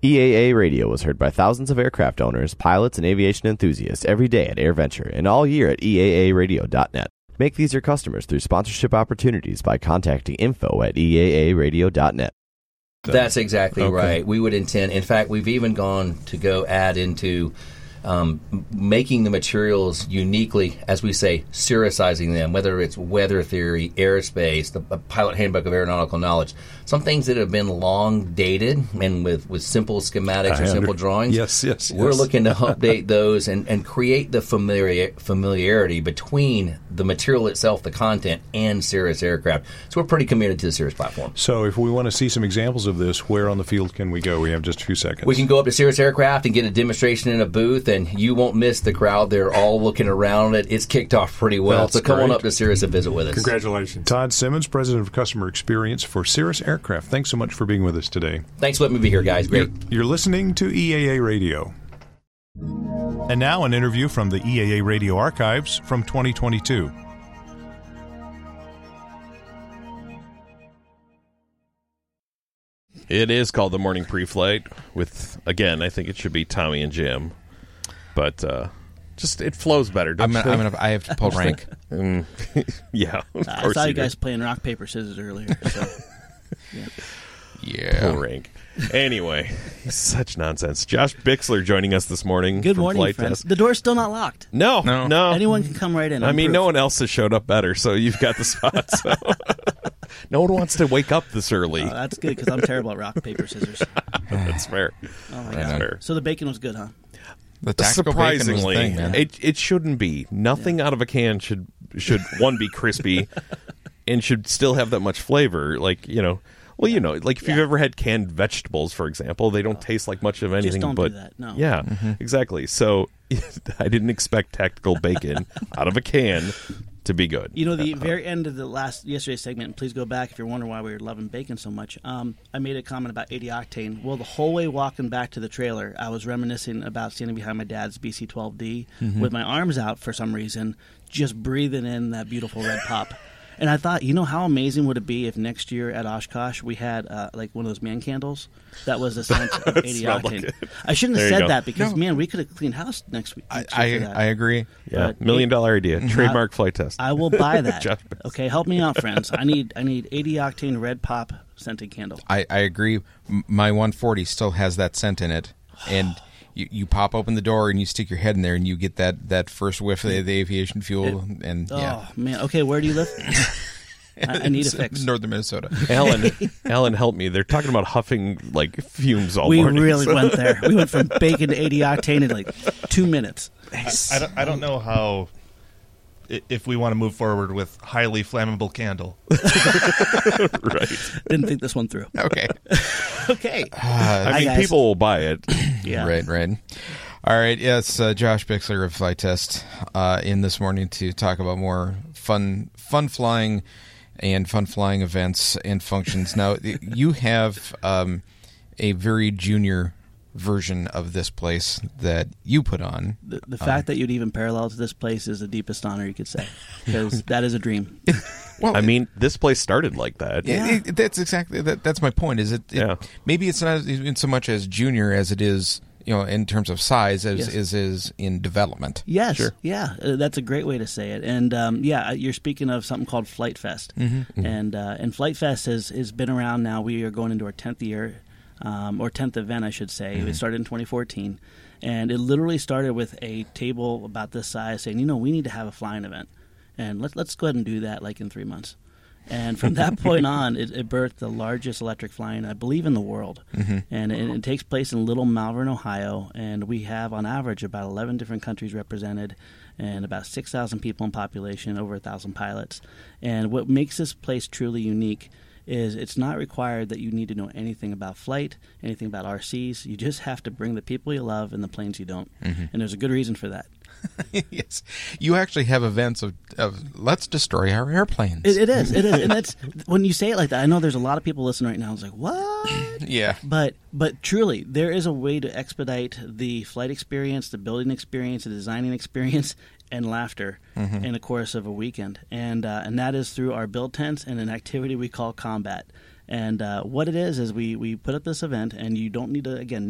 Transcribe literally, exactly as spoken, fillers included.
E A A Radio was heard by thousands of aircraft owners, pilots, and aviation enthusiasts every day at AirVenture and all year at E A A radio dot net. Make these your customers through sponsorship opportunities by contacting info at E A A radio dot net. That's exactly Okay. right. We would intend, in fact, we've even gone to go add into um, making the materials uniquely, as we say, Cirrusizing them, whether it's weather theory, aerospace, the uh, Pilot Handbook of Aeronautical Knowledge, some things that have been long dated and with, with simple schematics I or simple under- drawings. Yes, yes, We're yes. looking to update those and, and create the familiar, familiarity between the material itself, the content, and Cirrus aircraft. So we're pretty committed to the Cirrus platform. So if we want to see some examples of this, where on the field can we go? We have just a few seconds. We can go up to Cirrus Aircraft and get a demonstration in a booth, and you won't miss the crowd. They're all looking around it. It's kicked off pretty well. That's so come on great. up to Cirrus and visit with us. Congratulations. Todd Simmons, President of Customer Experience for Cirrus Aircraft. Thanks so much for being with us today. Thanks for letting me be here, guys. Great. You're, you're listening to E A A Radio. And now an interview from the E A A Radio archives from twenty twenty-two. It is called the Morning Pre-Flight with, again, I think it should be Tommy and Jim. But uh, just, it flows better, I'm don't gonna, you I'm think? gonna, I have to pull rank. Mm, yeah, of I course saw you do. guys playing rock, paper, scissors earlier. So. Yeah. Yeah. Pull rank. Anyway, such nonsense. Josh Bixler joining us this morning. Good from morning, Flight friends. Test. The door's still not locked. No, no, No. Anyone can come right in. I I'm mean, proof. no one else has showed up better, so you've got the spot. So. No one wants to wake up this early. Oh, that's good because I'm terrible at rock, paper, scissors. That's fair. Oh, my That's God. fair. So the bacon was good, huh? The tactical bacon was the Surprisingly, thing, man. it it shouldn't be. Nothing out of a can should should one be crispy, and should still have that much flavor. Like you know, well you know, like if you've Yeah. ever had canned vegetables, for example, they don't taste like much of anything. don't but do that, no. yeah, exactly. So I didn't expect tactical bacon out of a can to be good. You know, the very end of the last yesterday's segment, and please go back if you're wondering why we were loving bacon so much. Um, I made a comment about eighty octane. Well, the whole way walking back to the trailer, I was reminiscing about standing behind my dad's B C twelve D with my arms out for some reason, just breathing in that beautiful red pop. And I thought, you know, how amazing would it be if next year at Oshkosh we had uh, like one of those man candles that was the scent of eighty smelled octane. like it. I shouldn't have There you said go. that because No. man, we could have cleaned house next week. I, next year for I, that. I agree. yeah, but million it- dollar idea. Trademark Flight Test. I will buy that. Josh Bixler. Okay, help me out, friends. I need I need eighty octane red pop scented candle. I, I agree. M- My one forty still has that scent in it, and you, you pop open the door and you stick your head in there and you get that, that first whiff of the, the aviation fuel. and yeah, Oh man. Okay, where do you live? I, I need a It's fix. Northern Minnesota. Alan, Alan, help me. They're talking about huffing like fumes all We morning. really so- went there. We went from bacon to eighty octane in like two minutes. I don't, I don't know how, i- if we want to move forward with highly flammable candle. right. Didn't think this one through. Okay. Okay. I Hi, mean, guys. people will buy it. Yeah. Right, right. All right, yes, uh, Josh Bixler of Flight Test uh, in this morning to talk about more fun, fun flying and fun flying events and functions. Now, you have um, a very junior version of this place that you put on. The, the fact that you'd even parallel to this place is the deepest honor you could say, because that is a dream. Well, I mean, this place started like that. Yeah, it, it- that's exactly that, that's my point. Is it, it? Yeah. Maybe it's not in so much as junior as it is, you know, in terms of size as Yes. is is in development. Yes, Sure. yeah, uh, that's a great way to say it. And um, yeah, you're speaking of something called Flight Fest, Mm-hmm. and uh, and Flight Fest has has been around now. We are going into our tenth year, um, or tenth event, I should say. Mm-hmm. It started in twenty fourteen, and it literally started with a table about this size, saying, you know, we need to have a flying event, and let's let's go ahead and do that like in three months. And from that point on, it, it birthed the largest electric flying, I believe, in the world. Mm-hmm. And it, it takes place in Little Malvern, Ohio. And we have, on average, about eleven different countries represented and about six thousand people in population, over one thousand pilots. And what makes this place truly unique is it's not required that you need to know anything about flight, anything about R Cs. You just have to bring the people you love and the planes you don't. Mm-hmm. And there's a good reason for that. Yes, you actually have events of, of let's destroy our airplanes. It, it is. It is. And that's when you say it like that, I know there's a lot of people listening right now. It's like, what? yeah, But but truly, there is a way to expedite the flight experience, the building experience, the designing experience, and laughter in the course of a weekend. And uh, and that is through our build tents and an activity we call combat. And uh, what it is is we, we put up this event, and you don't need to, again,